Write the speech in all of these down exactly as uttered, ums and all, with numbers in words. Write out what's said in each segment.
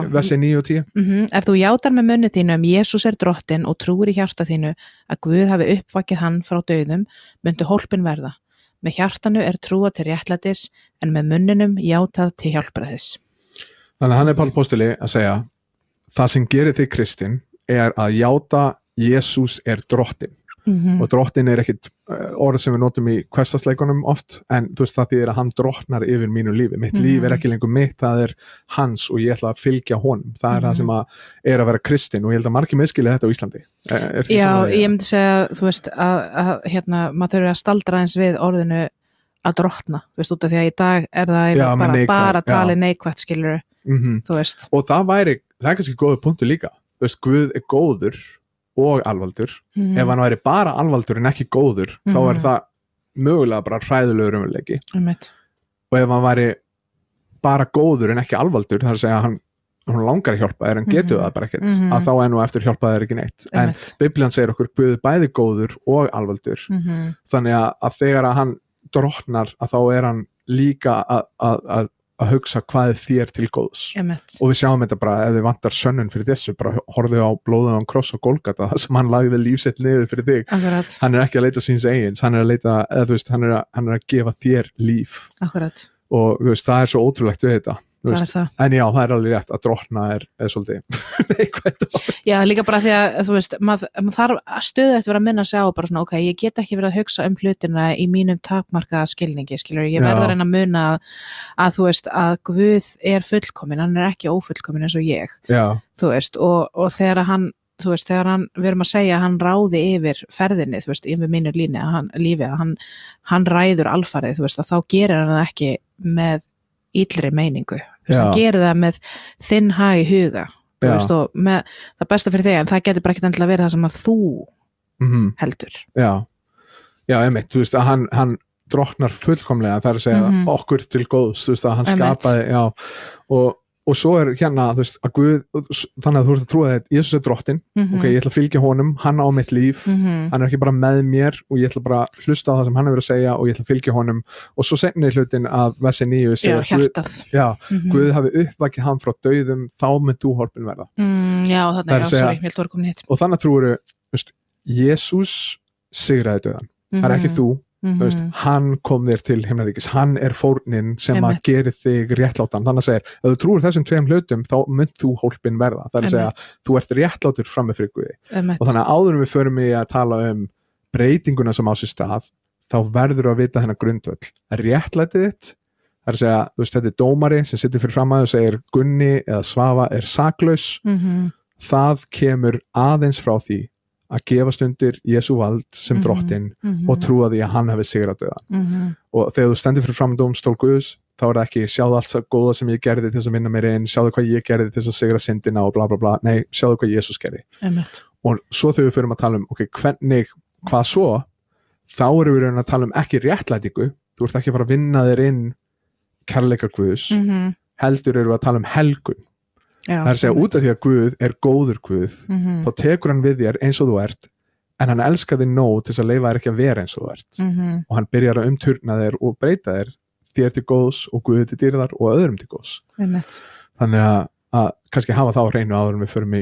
versi níu og tíu. Mm-hmm. Ef þú játar með munni þínu um Jesús er drottinn og trúir í hjarta þínu að Guð hafi uppvakið hann frá dauðum, myndu hólpin verða. Með hjartanu er trúa til réttlætis en með munninum játað til hjálpræðis. Þannig að hann er Páll Póstuli að segja það sem gerir þig kristinn er að játa Jesús er drottinn. Mm-hmm. Og drottinn er ekkit orð sem við notum í hversdagsleikunum oft, en þú veist það þýðir að hann drottnar yfir mínu lífi. Mitt mm-hmm. líf er ekki lengur mitt, það er hans og ég ætla að fylgja honum. Það er mm-hmm. það sem að er að vera kristinn og ég held að margir miðskilja þetta á Íslandi. Er, er Já, ég myndi segja, þú veist, að, að hérna, maður þurfi að staldra eins við orðinu að drottna, þú veist, út af því að í dag er það já, bara, neikvæð, bara talið neikvætt, skilur, mm-hmm. þú veist. Og það væri, það er kannski góður punktur líka. Þú veist, Guð er góður og alvaldur, mm-hmm. ef hann væri bara alvaldur en ekki góður, mm-hmm. þá er það mögulega bara hræðulegur umveruleiki mm-hmm. og ef hann væri bara góður en ekki alvaldur, það er að segja að hann, hann langar að hjálpa þér en getur mm-hmm. það bara ekkert, mm-hmm. að þá er nú eftir hjálpa þér ekki neitt, en mm-hmm. Biblían segir okkur Guð bæði góður og alvaldur mm-hmm. þannig að, að þegar að hann drottnar, að þá er hann líka að, að, að að hugsa hvað er þér til góðs Emmett. Og við sjáum þetta bara ef þið vantar sönnun fyrir þessu, bara horfðu á blóðunan kross og Golgata, það sem hann lagði lífsett niður fyrir þig, Akkurat. Hann er ekki að leita síns eigins, hann er að leita eða þú veist, hann er að, hann er að gefa þér líf Akkurat. Og þú veist, það er svo ótrúlegt við þetta það er það. En já, það er alveg rétt að drottna er, er svolítið neikvætt. Já, líka bara því að þú veist, maður, maður þarf stöðugt vera að minna sig á bara svona, ok, ég get ekki verið að hugsa um hlutina í mínum takmarkaða skilningi, skilur, ég verður að muna að, að þú veist, að Guð er fullkomin, hann er ekki ófullkomin eins og ég, já. Þú veist, og, og þegar hann þú veist, þegar hann, við erum að segja að hann ráði yfir ferðinni, þú veist, yfir mínu líni að hann, lífi, að hann, hann ræður alfarið, þú veist, að þá gerir hann það ekki með illri meiningu, þú veist, hann gerir það með þinn hag í huga, þú veist, og með það besta fyrir þig, en það getur bara ekki endilega verið það sem að þú mm-hmm. heldur. Já, já, einmitt, þú veist, að hann, hann drottnar fullkomlega, það er að segja mm-hmm. okkur til góðs, þú veist, að hann einmitt. Skapaði, já, og Og svo er hérna, þú veist, að Guð, þannig að þú ert að trúa þetta, Jesús er drottinn, mm-hmm. ok, ég ætla að fylgja honum, hann á mitt líf, mm-hmm. hann er ekki bara með mér og ég ætla bara að hlusta á það sem hann hefur að segja og ég ætla að fylgja honum og svo seinni hlutin af versi níu segja, já, hjartað. Guð, já, mm-hmm. Guð hafi uppvakið hann frá dauðum, þá mynd þú hólpin verða. Mm, já, þannig, já, svo ég held voru komin hitt. Og þannig trúuru, þú veist, Jesús sigraði dauðan, mm-hmm. það er ekki þú, Mm-hmm. Veist, hann kom þér til himnaríkis, hann er fórnin sem Emmett. Að geri þig réttlátan, þannig að segja ef þú trúir þessum tveim hlutum þá mynd þú hólpin verða, það er að segja þú ert réttlátur frammi fyrir Guði og þannig að áður við förum í að tala um breytinguna sem á sér stað þá verður að vita þennan grundvöll réttlætið þitt, það er að segja þú veist, þetta er dómari sem situr fyrir fram að og segir Gunni eða Svava er saklaus mm-hmm. það kemur aðeins frá því að gefast undir Jesú vald sem drottinn mm-hmm. og trúa því að hann hefði sigrað dauðann mm-hmm. og þegar þú stendur fyrir fram dómstól Guðs þá er það ekki sjáðu allt það góða sem ég gerði til þess að minna mér inn, sjáðu hvað ég gerði til þess að sigra syndina og bla bla bla, nei, sjáðu hvað Jesús gerði Emmett. Og svo þegar við fyrir að tala um ok, hvernig, hvað svo þá erum við að tala um ekki réttlætingu þú ert ekki að fara að vinna þér inn kærleika Guðs mm-hmm. heldur erum við að tala um helgun Já, það er að segja út af því að Guð er góður Guð mm-hmm. þá tekur hann við þér eins og þú ert en hann elskar þig nóg til þess að leyfa þér ekki að vera eins og þú ert mm-hmm. og hann byrjar að umturna þér og breyta þér þér til góðs og Guð til dýrðar og öðrum til góðs Emmett. Þannig að, að kannski hafa þá hreinu áður en við förum í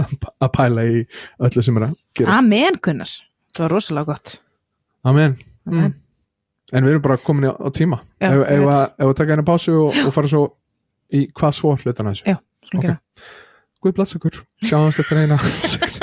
að pæla í öllu sem er að gera Amen Gunnar, það var rosalega gott Amen, Amen. Mm. En við erum bara komin á, á tíma Já, ef við að taka hérna pásu og, og fara svo í hvað svo hlutan þessu Já, okay. Guð bless ykkur, sjáumst eftir eina